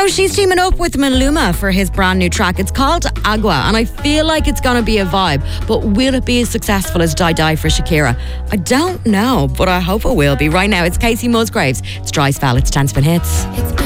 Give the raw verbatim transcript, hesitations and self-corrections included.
So she's teaming up with Maluma for his brand new track. It's called Agua, and I feel like it's going to be a vibe. But will it be as successful as Die Die for Shakira? I don't know, but I hope it will be. Right now, it's Casey Musgraves. It's Dry Spell. It's ten Spin Hits.